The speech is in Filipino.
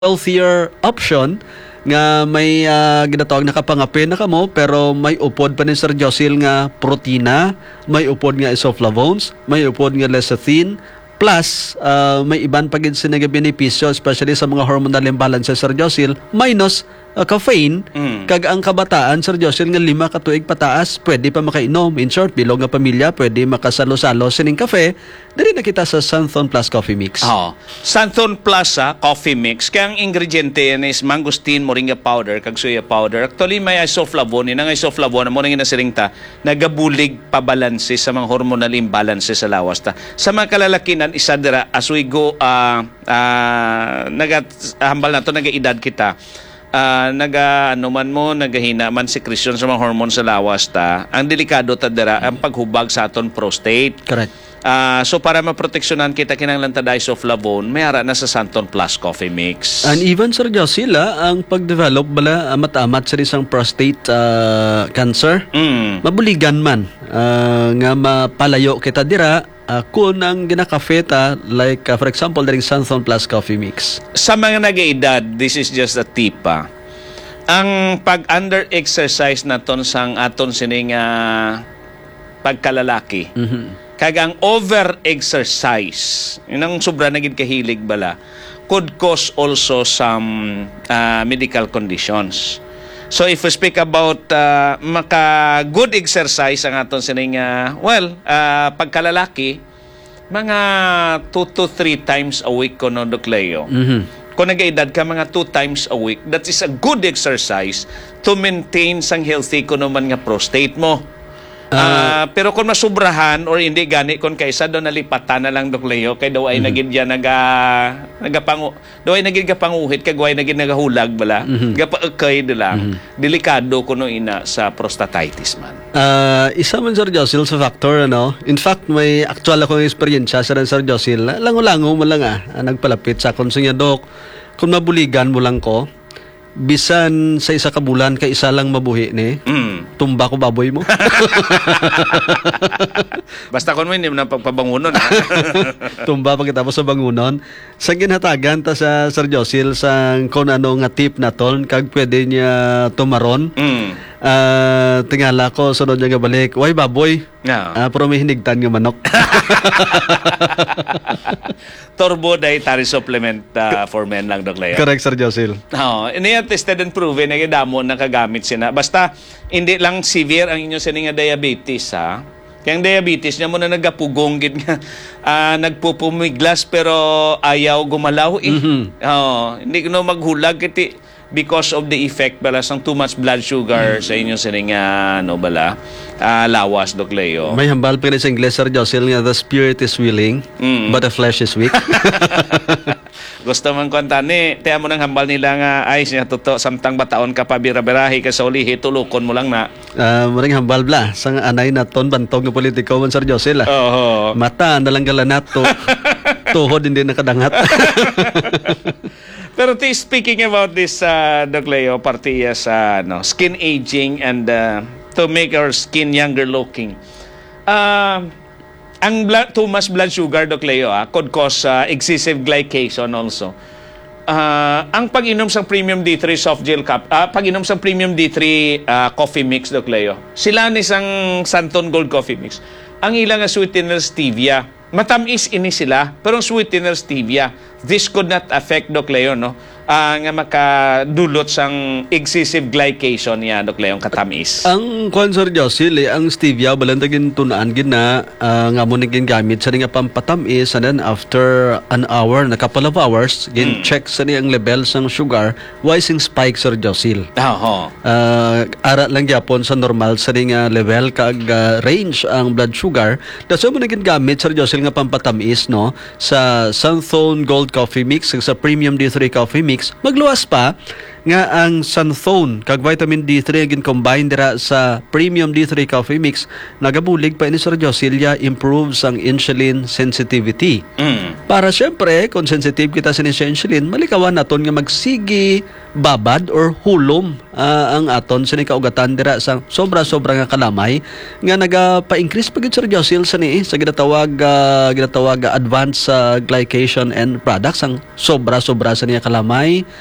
healthier option nga may ginatawag na kapangapin na kamo pero may upod pa ni Sir Josil nga protina, may upod nga isoflavones, may upod nga lecithin, plus may iban pa gid sina benepisyo especially sa mga hormonal imbalances Sir Josil minus caffeine. Kag ang kabataan Sir Josil nga 5 ka tuig pataas pwede pa makainom. In short, bilog nga pamilya pwede makasalo-salo sining kafe. Dili na kita sa Santhon Plus Coffee Mix. Santhon Plus Coffee Mix. Kaya ang ingrediente yan is mangosteen, moringa powder, kag soya powder. Actually, may isoflavone. Ang isoflavone, moringa na siringta, nagabulig pabalanse sa mga hormonal imbalance sa lawas ta. Sa mga kalalakinan, isa dira, as we go, hambal na to, nagaedad kita, nagahina man secretion sa mga hormone sa lawas ta. Ang delikado ta dira ang paghubag sa aton prostate. Correct. So para maproteksyonan kita kinahanglan ta isoflavone, may ara na sa Santhon Plus Coffee Mix. And even Sir Josil, ang pagdevelop bala matamat sa isang prostate cancer, mabuligan man nga mapalayo kita dira kung ang ginakafeta like for example daring Santhon Plus Coffee Mix. Sa mga nag-edad, this is just a tip ang pag-under-exercise naton sang aton sining pagkalalaki. Kag ang over-exercise, yun ang sobra na gid kahilig bala, could cause also some medical conditions. So if we speak about maka-good exercise ang aton sining pagkalalaki, mga 2 to 3 times a week kono Doc Leo. Kung nag-edad ka mga 2 times a week, that is a good exercise to maintain sang healthy kuno man nga prostate mo. Pero kung masubrahan or hindi gani kung kaysa do nalipatan na lang Doc Leo kay daw ay nagid ya daw ay nagid kapanguhit kag way nagid nagahulag bala gapaakay lang delikado kuno ina sa prostatitis man. Isa man Sir Josil sa factor in fact may actual akong experience sa Sir Josil lango-lango mo lang nagpalapit sa konsunya Doc kung mabuligan mo lang ko bisan sa isa ka bulan kay isa lang mabuhi ni tumba ko baboy mo. Basta kon mo hindi mo na pagpabangunon. Tumba pagkatapos sa bangunon. Sa ginhatagan ta sa Sir Josil sa kung ano nga tip na ton kag pwede niya tumaron. Tingala ko sunod niya balik way baboy. Pero may hinigtan nga manok. Turbo dietary supplement for men lang Doc Leo. Correct Sir Josil. Iniya tested and proven na damo nakagamit sina. Basta hindi lang severe ang inyo sining nga diabetes Kaya ang diabetes niya mo na nagapugong gid nga nagpupumiglas pero ayaw gumalaw hindi no maghulag kiti because of the effect bala sang too much blood sugar sa inyo sining lawas Doc Leo. May hambal pa rin sa Ingles Sir Josil nga the spirit is willing but the flesh is weak. Gusto man kwanta ni tiya mo nang hambal nila nga ay siya totoo samtang bataon ka pa bira-birahi ka sa ulihi tulukon mo lang na. Maring hambal bla sang anay na ton bantog nga politiko man Sir Josil. Mata nalang galanat to tuhod hindi nakadangat. Pero speaking about this Doc Leo, partiya sa skin aging and to make our skin younger looking. Ang too much blood sugar Doc Leo could cause excessive glycation also. Ang pag-inom sa Premium D3 soft gel cup, pag-inom sa Premium D3 coffee mix Doc Leo. Sila ni sang Santhon Gold Coffee Mix. Ang ilang sweetener stevia. Matamis ini sila, pero sweetener stevia. This could not affect Doc Leo nga makadulot sang excessive glycation niya Doc Leo katamis. Ang Sir Josil ang stevia balantagin tunaan gid na nga mo naging gamit sa nga pampatamis and then after an hour na couple of hours gin check sa niyang level sang sugar why sing spike Sir Josil. Ara lang gyapon sa normal sa nga level kag range ang blood sugar. That's mo naging gamit Sir Josil nga pampatamis sa Santhon Gold Coffee Mix sa Premium D3 Coffee Mix magluwas pa nga ang Sunthone kag vitamin D3 agin combine dira sa premium D3 coffee mix nagabulig pa ini Sir Josilya improves ang insulin sensitivity. Para syempre kung sensitive kita sa insulin, malikawan naton nga magsigi babad or hulom ang aton sa kaugatan dira sa sobra-sobra nga kalamay nga nagapa-increase pa gid Sir Josil sa ginatawag advanced glycation end products ang sobra-sobra sa niya kalamay